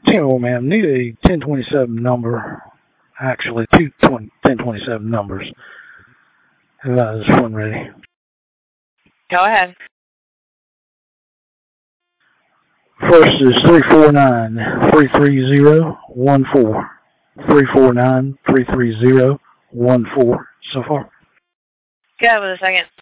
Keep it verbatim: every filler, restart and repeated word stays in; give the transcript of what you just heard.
Hello, ma'am. Need a ten twenty-seven number. Actually, two ten twenty-seven numbers. Uh, this one ready. Go ahead. First is three four nine, three three zero, one four. three four nine, three three zero, one four so far. Go with a second.